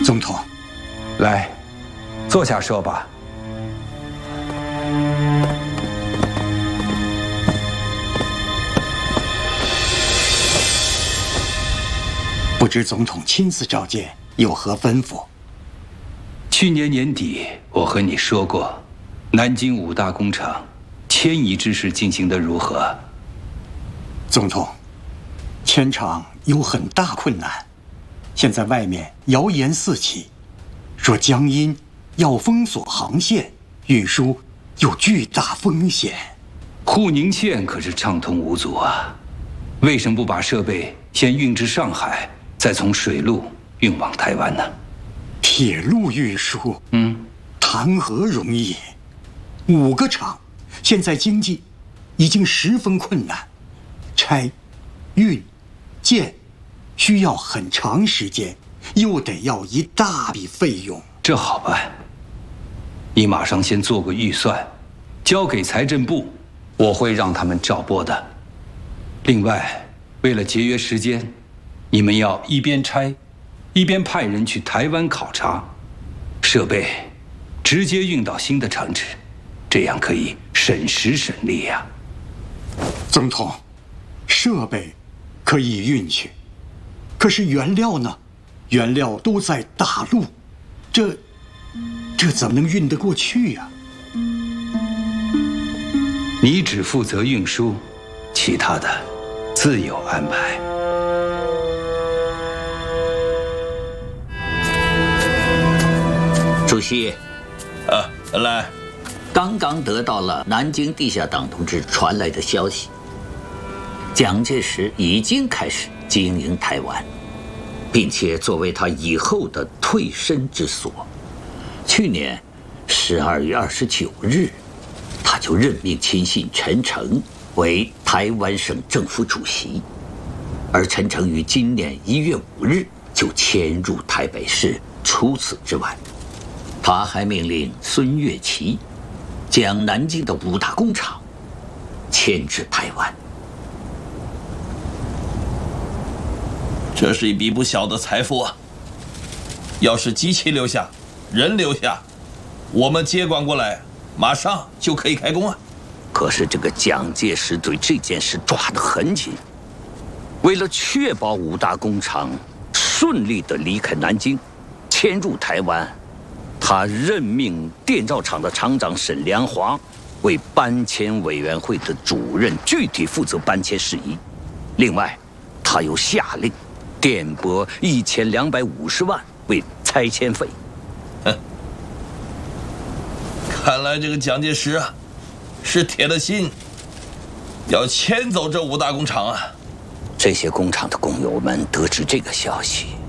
总统， 来，坐下说吧。 不知总统亲自召见，有何吩咐？ 去年年底，我和你说过，南京5大工厂迁移之事进行得如何？ 总统，迁厂有很大困难，现在外面谣言四起，说江阴要封锁航线，运输有巨大风险。 沪宁线可是畅通无阻啊，为什么不把设备先运至上海，再从水路运往台湾呢？ 铁路运输，谈何容易？5个厂，现在经济已经十分困难，拆、运、建需要很长时间，又得要一大笔费用。 这好办，你马上先做个预算，交给财政部，我会让他们照拨的。另外，为了节约时间，你们要一边拆，一边派人去台湾考察，设备直接运到新的厂址，这样可以省时省力呀。 总统，设备可以运去，可是原料呢？原料都在大陆，这怎么能运得过去呀？ 你只负责运输，其他的自有安排。 主席， 来， 刚刚得到了南京地下党同志传来的消息，蒋介石已经开始经营台湾，并且作为他以后的退身之所。去年12月29日，他就任命亲信陈诚为台湾省政府主席，而陈诚于今年1月5日就迁入台北市。除此之外，他还命令孙岳祺将南京的5大工厂迁至台湾。 这是一笔不小的财富啊！要是机器留下，人留下，我们接管过来，马上就可以开工啊！ 可是这个蒋介石对这件事抓得很紧，为了确保5大工厂顺利地离开南京，迁入台湾，他任命电造厂的厂长沈良华为搬迁委员会的主任，具体负责搬迁事宜。另外，他又下令电拨1250万为拆迁费。 看来这个蒋介石啊，是铁了心要迁走这5大工厂啊！ 这些工厂的工友们得知这个消息，